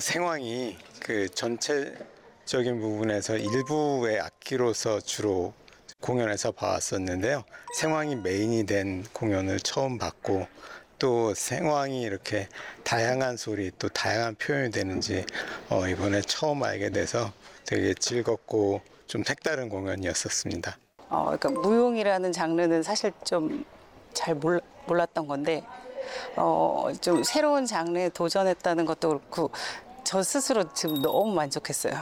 생황이 그 전체적인 부분에서 일부의 악기로서 주로 공연에서 봐왔었는데요. 생황이 메인이 된 공연을 처음 봤고, 또 생황이 이렇게 다양한 소리, 또 다양한 표현이 되는지 이번에 처음 알게 돼서 되게 즐겁고 좀 색다른 공연이었었습니다. 그러니까 무용이라는 장르는 사실 좀 잘 몰랐던 건데 좀 새로운 장르에 도전했다는 것도 그렇고 저 스스로 지금 너무 만족했어요.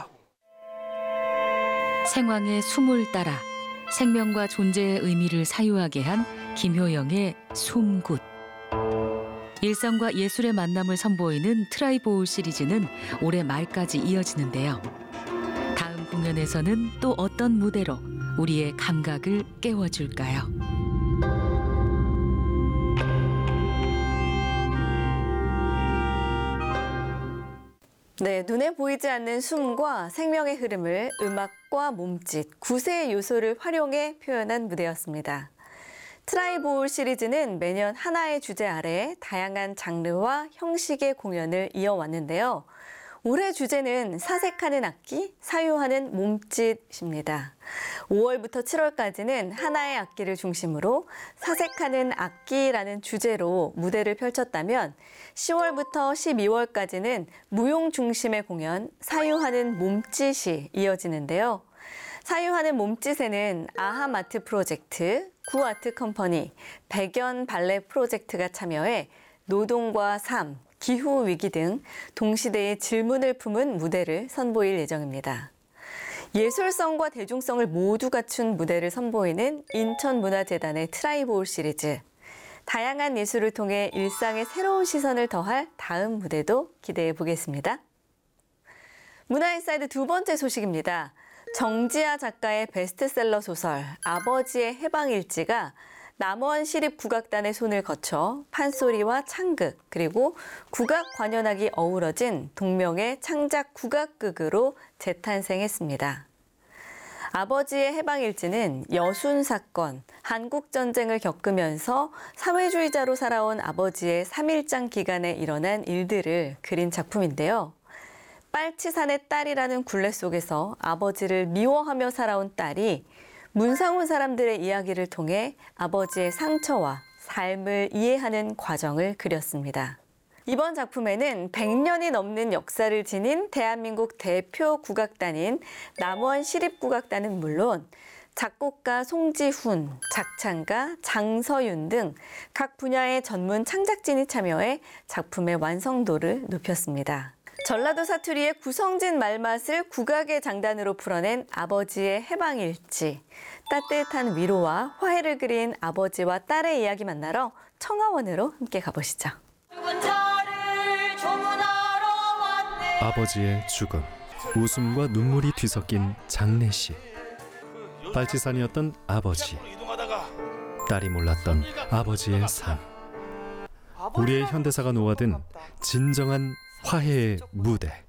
생황의 숨을 따라 생명과 존재의 의미를 사유하게 한 김효영의 숨굿. 일상과 예술의 만남을 선보이는 트라이보울 시리즈는 올해 말까지 이어지는데요. 다음 공연에서는 또 어떤 무대로 우리의 감각을 깨워줄까요? 네, 눈에 보이지 않는 숨과 생명의 흐름을 음악과 몸짓, 구세의 요소를 활용해 표현한 무대였습니다. 트라이보울 시리즈는 매년 하나의 주제 아래 다양한 장르와 형식의 공연을 이어왔는데요. 올해 주제는 사색하는 악기, 사유하는 몸짓입니다. 5월부터 7월까지는 하나의 악기를 중심으로 사색하는 악기라는 주제로 무대를 펼쳤다면 10월부터 12월까지는 무용 중심의 공연, 사유하는 몸짓이 이어지는데요. 사유하는 몸짓에는 아하마트 프로젝트, 구아트 컴퍼니, 백연 발레 프로젝트가 참여해 노동과 삶, 기후위기 등 동시대의 질문을 품은 무대를 선보일 예정입니다. 예술성과 대중성을 모두 갖춘 무대를 선보이는 인천문화재단의 트라이보울 시리즈. 다양한 예술을 통해 일상에 새로운 시선을 더할 다음 무대도 기대해 보겠습니다. 문화인사이드 두 번째 소식입니다. 정지아 작가의 베스트셀러 소설 아버지의 해방일지가 남원 시립국악단의 손을 거쳐 판소리와 창극 그리고 국악 관현악이 어우러진 동명의 창작 국악극으로 재탄생했습니다. 아버지의 해방일지는 여순 사건, 한국전쟁을 겪으면서 사회주의자로 살아온 아버지의 3.1장 기간에 일어난 일들을 그린 작품인데요. 빨치산의 딸이라는 굴레 속에서 아버지를 미워하며 살아온 딸이 문상훈 사람들의 이야기를 통해 아버지의 상처와 삶을 이해하는 과정을 그렸습니다. 이번 작품에는 100년이 넘는 역사를 지닌 대한민국 대표 국악단인 남원 시립국악단은 물론 작곡가 송지훈, 작창가 장서윤 등 각 분야의 전문 창작진이 참여해 작품의 완성도를 높였습니다. 전라도 사투리의 구성진 말맛을 국악의 장단으로 풀어낸 아버지의 해방일지, 따뜻한 위로와 화해를 그린 아버지와 딸의 이야기 만나러 청하원으로 함께 가보시죠. 아버지의 죽음, 웃음과 눈물이 뒤섞인 장례식. 빨치산이었던 아버지, 딸이 몰랐던 아버지의 삶. 우리의 현대사가 놓아든 진정한 화해의 무대.